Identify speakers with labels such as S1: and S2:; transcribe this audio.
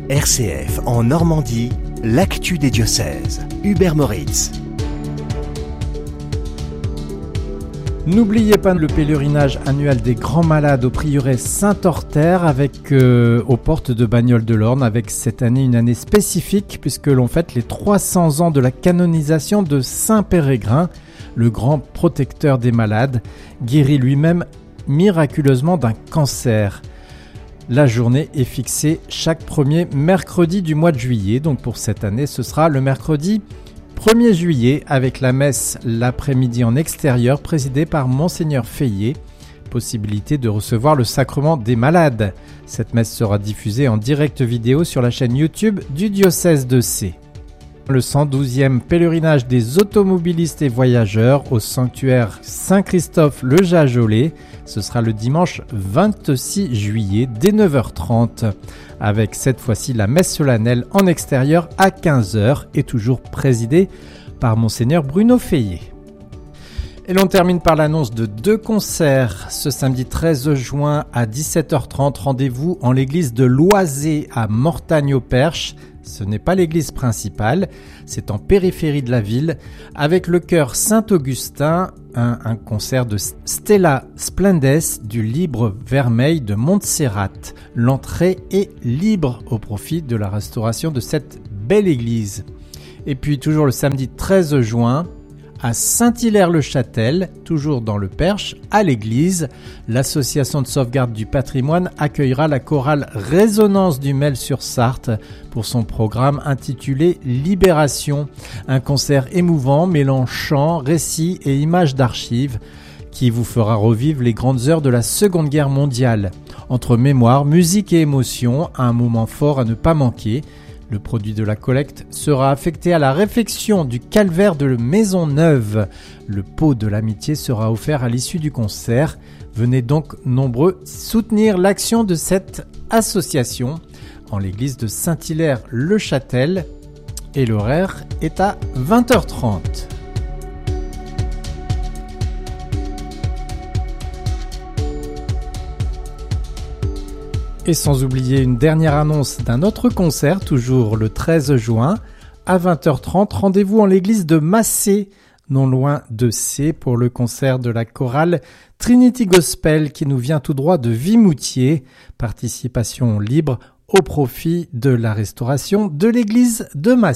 S1: RCF en Normandie, l'actu des diocèses. Hubert Moritz.
S2: N'oubliez pas le pèlerinage annuel des grands malades au prieuré Saint-Orther aux portes de Bagnoles-de-l'Orne, avec cette année une année spécifique puisque l'on fête les 300 ans de la canonisation de Saint Pérégrin, le grand protecteur des malades, guéri lui-même miraculeusement d'un cancer. La journée est fixée chaque premier mercredi du mois de juillet, donc pour cette année ce sera le mercredi 1er juillet avec la messe l'après-midi en extérieur présidée par Monseigneur Feillet. Possibilité de recevoir le sacrement des malades. Cette messe sera diffusée en direct vidéo sur la chaîne YouTube du diocèse de Sées. Le 112e pèlerinage des automobilistes et voyageurs au sanctuaire Saint-Christophe-le-Jajolais. Ce sera le dimanche 26 juillet dès 9h30, avec cette fois-ci la messe solennelle en extérieur à 15h et toujours présidée par Monseigneur Bruno Feillet. Et l'on termine par l'annonce de 2 concerts. Ce samedi 13 juin à 17h30, rendez-vous en l'église de Loizé à Mortagne-au-Perche. Ce n'est pas l'église principale, c'est en périphérie de la ville, avec le chœur Saint-Augustin, un concert de Stella Splendes du Libre Vermeil de Montserrat. L'entrée est libre au profit de la restauration de cette belle église. Et puis toujours le samedi 13 juin, à Saint-Hilaire-le-Châtel, toujours dans le Perche, à l'église, l'association de sauvegarde du patrimoine accueillera la chorale Résonance du Mel-sur-Sarthe pour son programme intitulé Libération, un concert émouvant mêlant chant, récits et images d'archives qui vous fera revivre les grandes heures de la Seconde Guerre mondiale. Entre mémoire, musique et émotion, un moment fort à ne pas manquer. Le produit de la collecte sera affecté à la réfection du calvaire de Maisonneuve. Le pot de l'amitié sera offert à l'issue du concert. Venez donc nombreux soutenir l'action de cette association en l'église de Saint-Hilaire-le-Châtel. Et l'horaire est à 20h30. Et sans oublier une dernière annonce d'un autre concert, toujours le 13 juin, à 20h30, rendez-vous en l'église de Massé, non loin de Sées, pour le concert de la chorale Trinity Gospel qui nous vient tout droit de Vimoutier. Participation libre au profit de la restauration de l'église de Massé.